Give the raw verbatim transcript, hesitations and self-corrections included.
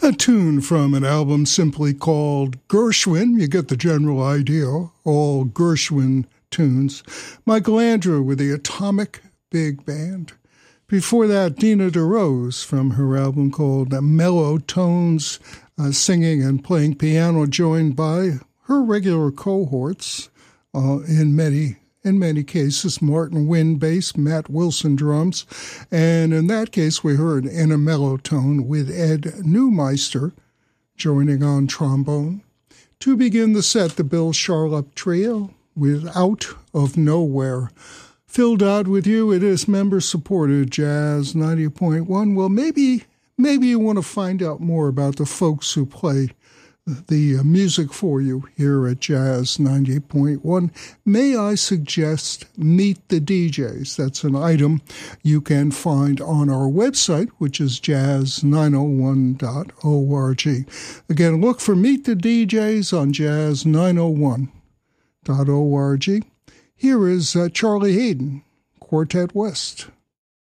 A tune from an album simply called Gershwin. You get the general idea, all Gershwin tunes. Michael Andrew with the Atomic Big Band. Before that, Dina DeRose from her album called Mellow Tones, uh, singing and playing piano, joined by her regular cohorts uh, in many In many cases, Martin Wynn bass, Matt Wilson drums, and in that case we heard In a Mellow Tone with Ed Neumeister joining on trombone. To begin the set, the Bill Charlap Trio with Out of Nowhere. Phil Dodd with you. It is member-supported Jazz ninety point one. Well, maybe, maybe you want to find out more about the folks who play the music for you here at Jazz ninety point one. May I suggest Meet the D Js? That's an item you can find on our website, which is jazz nine oh one dot org. Again, look for Meet the D Js on jazz nine oh one dot org. Here is uh, Charlie Haden, Quartet West.